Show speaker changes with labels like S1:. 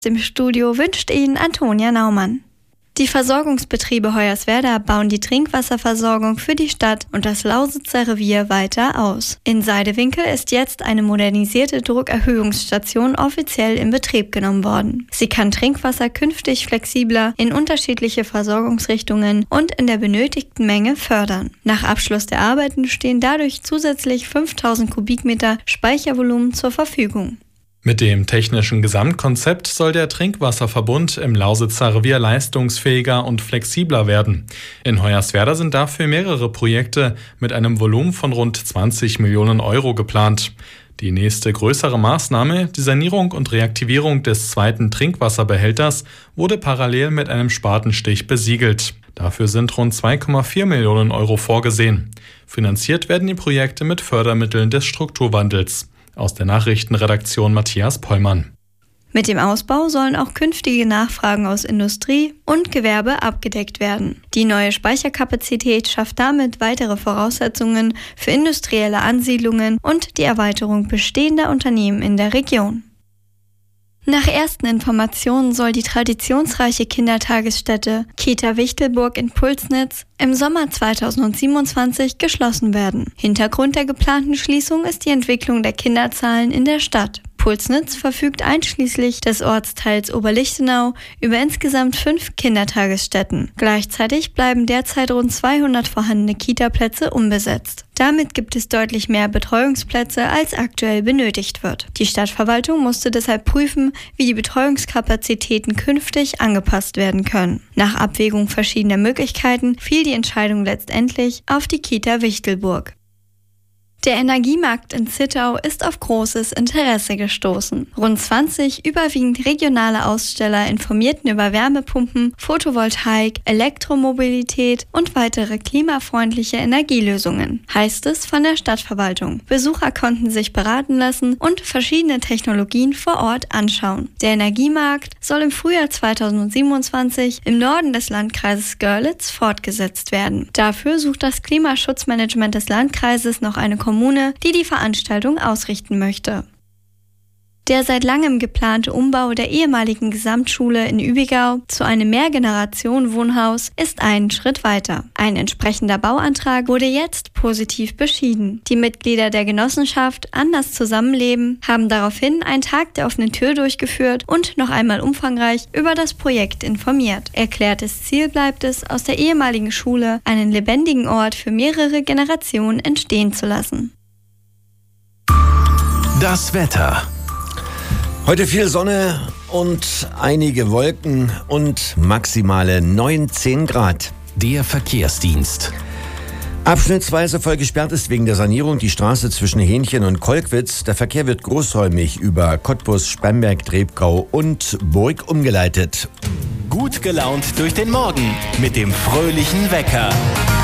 S1: Im Studio wünscht Ihnen Antonia Naumann. Die Versorgungsbetriebe Hoyerswerda bauen die Trinkwasserversorgung für die Stadt und das Lausitzer Revier weiter aus. In Seidewinkel ist jetzt eine modernisierte Druckerhöhungsstation offiziell in Betrieb genommen worden. Sie kann Trinkwasser künftig flexibler in unterschiedliche Versorgungsrichtungen und in der benötigten Menge fördern. Nach Abschluss der Arbeiten stehen dadurch zusätzlich 5000 Kubikmeter Speichervolumen zur Verfügung.
S2: Mit dem technischen Gesamtkonzept soll der Trinkwasserverbund im Lausitzer Revier leistungsfähiger und flexibler werden. In Hoyerswerda sind dafür mehrere Projekte mit einem Volumen von rund 20 Millionen Euro geplant. Die nächste größere Maßnahme, die Sanierung und Reaktivierung des zweiten Trinkwasserbehälters, wurde parallel mit einem Spatenstich besiegelt. Dafür sind rund 2,4 Millionen Euro vorgesehen. Finanziert werden die Projekte mit Fördermitteln des Strukturwandels. Aus der Nachrichtenredaktion Matthias Pollmann.
S1: Mit dem Ausbau sollen auch künftige Nachfragen aus Industrie und Gewerbe abgedeckt werden. Die neue Speicherkapazität schafft damit weitere Voraussetzungen für industrielle Ansiedlungen und die Erweiterung bestehender Unternehmen in der Region. Nach ersten Informationen soll die traditionsreiche Kindertagesstätte Kita Wichtelburg in Pulsnitz im Sommer 2027 geschlossen werden. Hintergrund der geplanten Schließung ist die Entwicklung der Kinderzahlen in der Stadt. Pulsnitz verfügt einschließlich des Ortsteils Oberlichtenau über insgesamt 5 Kindertagesstätten. Gleichzeitig bleiben derzeit rund 200 vorhandene Kita-Plätze unbesetzt. Damit gibt es deutlich mehr Betreuungsplätze, als aktuell benötigt wird. Die Stadtverwaltung musste deshalb prüfen, wie die Betreuungskapazitäten künftig angepasst werden können. Nach Abwägung verschiedener Möglichkeiten fiel die Entscheidung letztendlich auf die Kita Wichtelburg. Der Energiemarkt in Zittau ist auf großes Interesse gestoßen. Rund 20 überwiegend regionale Aussteller informierten über Wärmepumpen, Photovoltaik, Elektromobilität und weitere klimafreundliche Energielösungen, heißt es von der Stadtverwaltung. Besucher konnten sich beraten lassen und verschiedene Technologien vor Ort anschauen. Der Energiemarkt soll im Frühjahr 2027 im Norden des Landkreises Görlitz fortgesetzt werden. Dafür sucht das Klimaschutzmanagement des Landkreises noch eine Kommune, die Veranstaltung ausrichten möchte. Der seit langem geplante Umbau der ehemaligen Gesamtschule in Übigau zu einem Mehrgenerationen-Wohnhaus ist einen Schritt weiter. Ein entsprechender Bauantrag wurde jetzt positiv beschieden. Die Mitglieder der Genossenschaft Anders Zusammenleben haben daraufhin einen Tag der offenen Tür durchgeführt und noch einmal umfangreich über das Projekt informiert. Erklärtes Ziel bleibt es, aus der ehemaligen Schule einen lebendigen Ort für mehrere Generationen entstehen zu lassen.
S3: Das Wetter. Heute viel Sonne und einige Wolken und maximale 19 Grad.
S4: Der Verkehrsdienst.
S3: Abschnittsweise voll gesperrt ist wegen der Sanierung die Straße zwischen Hähnchen und Kolkwitz. Der Verkehr wird großräumig über Cottbus, Spremberg, Trebgau und Burg umgeleitet.
S4: Gut gelaunt durch den Morgen mit dem fröhlichen Wecker.